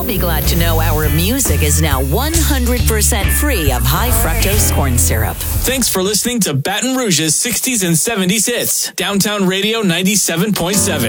be glad to know our music is now 100% free of high fructose corn syrup. Thanks for listening to Baton Rouge's 60s and 70s hits. Downtown Radio 97.7.